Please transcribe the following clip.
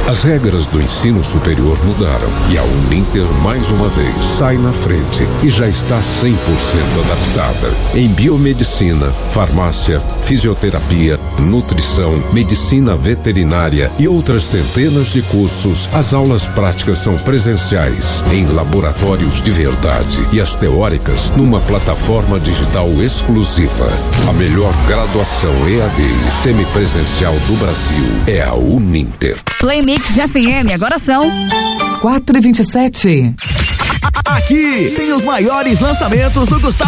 As regras do ensino superior mudaram e a Uninter, mais uma vez, sai na frente e já está 100% adaptada. Em biomedicina, farmácia, fisioterapia, nutrição, medicina veterinária e outras centenas de cursos, as aulas práticas são presenciais, em laboratórios de verdade, e as teóricas numa plataforma digital exclusiva. A melhor graduação EAD e semipresencial do Brasil é a Uninter. Play Mix FM, agora são 4h27. Aqui tem os maiores lançamentos do Gustavo